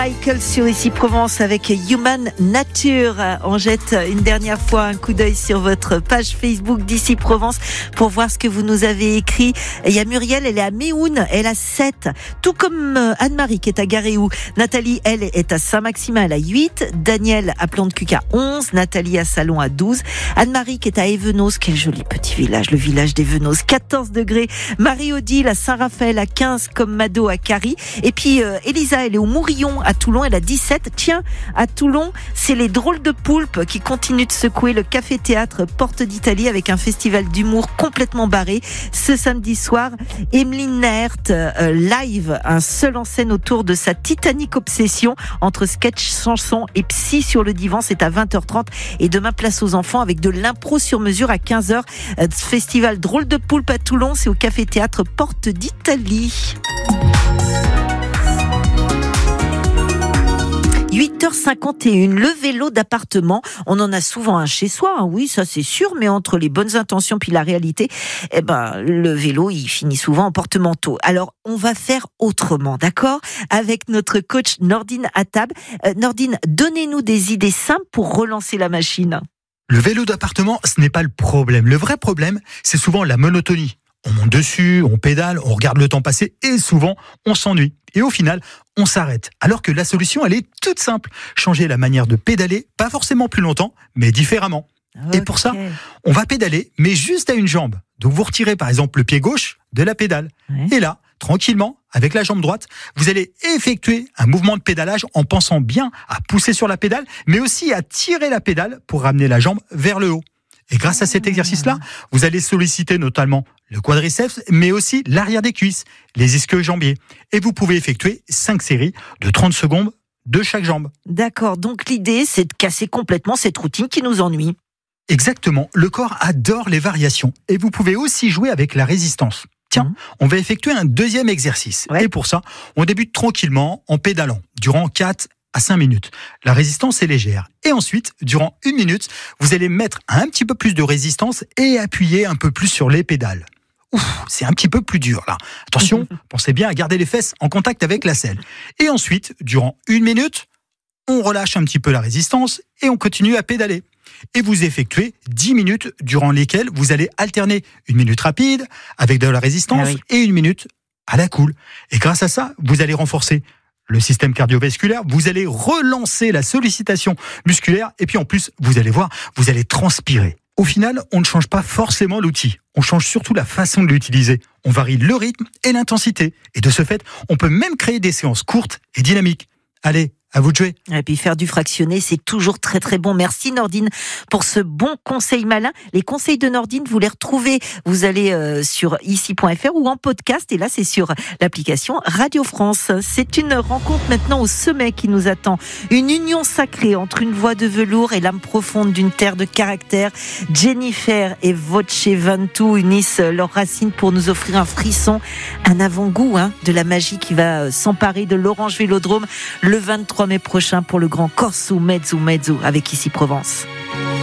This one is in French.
Michael sur Ici Provence avec Human Nature. On jette une dernière fois un coup d'œil sur votre page Facebook d'Ici Provence pour voir ce que vous nous avez écrit. Il y a Muriel, elle est à Méhoun, elle a 7, tout comme Anne-Marie qui est à Garéou. Nathalie, elle est à Saint-Maximin, elle a 8. Daniel à Plan-de-Cuc à 11. Nathalie à Salon à 12. Anne-Marie qui est à Évenos, quel joli petit village, le village d'Évenos, 14 degrés. Marie-Odile à Saint-Raphaël à 15, comme Mado à Carie. Et puis Elisa, elle est au Mourillon à Toulon, elle a 17. Tiens, à Toulon, c'est les drôles de poulpes qui continuent de secouer le café-théâtre Porte d'Italie avec un festival d'humour complètement barré. Ce samedi soir, Emeline Naert, live, un seul en scène autour de sa Titanic obsession entre sketch, chanson et psy sur le divan. C'est à 20h30. Et demain, place aux enfants avec de l'impro sur mesure à 15h. Festival drôle de poulpe à Toulon, c'est au café-théâtre Porte d'Italie. 8h51, le vélo d'appartement, on en a souvent un chez soi, hein, oui, ça c'est sûr, mais entre les bonnes intentions puis la réalité, le vélo, il finit souvent en porte-manteau. Alors, on va faire autrement, d'accord ? Avec notre coach Nordine Attab. Nordine, donnez-nous des idées simples pour relancer la machine. Le vélo d'appartement, ce n'est pas le problème. Le vrai problème, c'est souvent la monotonie. On monte dessus, on pédale, on regarde le temps passer et souvent, on s'ennuie. Et au final, on s'arrête. Alors que la solution, elle est toute simple. Changer la manière de pédaler, pas forcément plus longtemps, mais différemment. Okay. Et pour ça, on va pédaler, mais juste à une jambe. Donc vous retirez par exemple le pied gauche de la pédale. Ouais. Et là, tranquillement, avec la jambe droite, vous allez effectuer un mouvement de pédalage en pensant bien à pousser sur la pédale, mais aussi à tirer la pédale pour ramener la jambe vers le haut. Et grâce à cet exercice-là, vous allez solliciter notamment le quadriceps, mais aussi l'arrière des cuisses, les ischio-jambiers. Et vous pouvez effectuer 5 séries de 30 secondes de chaque jambe. D'accord, donc l'idée, c'est de casser complètement cette routine qui nous ennuie. Exactement, le corps adore les variations. Et vous pouvez aussi jouer avec la résistance. Tiens, on va effectuer un deuxième exercice. Ouais. Et pour ça, on débute tranquillement en pédalant durant 4 à 5 minutes. La résistance est légère. Et ensuite, durant 1 minute, vous allez mettre un petit peu plus de résistance et appuyer un peu plus sur les pédales. C'est un petit peu plus dur là. Attention, pensez bien à garder les fesses en contact avec la selle. Et ensuite, durant 1 minute, on relâche un petit peu la résistance et on continue à pédaler. Et vous effectuez 10 minutes durant lesquelles vous allez alterner 1 minute rapide avec de la résistance et 1 minute à la cool. Et grâce à ça, vous allez renforcer le système cardiovasculaire, vous allez relancer la sollicitation musculaire et puis en plus, vous allez voir, vous allez transpirer. Au final, on ne change pas forcément l'outil, on change surtout la façon de l'utiliser. On varie le rythme et l'intensité. Et de ce fait, on peut même créer des séances courtes et dynamiques. Allez, à vous de jouer. Et puis faire du fractionné, c'est toujours très très bon. Merci Nordine pour ce bon conseil malin. Les conseils de Nordine, vous les retrouvez. Vous allez sur ici.fr ou en podcast. Et là, c'est sur l'application Radio France. C'est une rencontre maintenant au sommet qui nous attend. Une union sacrée entre une voix de velours et l'âme profonde d'une terre de caractère. Jennifer et Voce Ventoux unissent leurs racines pour nous offrir un frisson, un avant-goût de la magie qui va s'emparer de l'Orange Vélodrome le 23 mai prochain pour le grand Corso Mezzo Mezzo avec Ici Provence.